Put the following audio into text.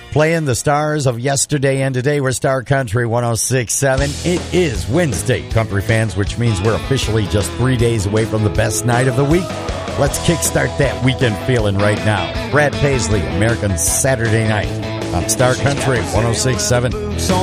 Playing the stars of yesterday and today. We're Star Country 106.7. It is Wednesday, country fans, which means we're officially just 3 days away from the best night of the week. Let's kickstart that weekend feeling right now. Brad Paisley, American Saturday Night on Star Country 106.7.